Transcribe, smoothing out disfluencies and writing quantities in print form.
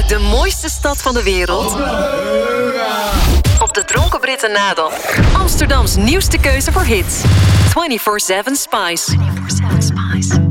De mooiste stad van de wereld. Op de Dronken Britten nadel. Amsterdams nieuwste keuze voor hits. 24/7 Spice. 24/7 Spice.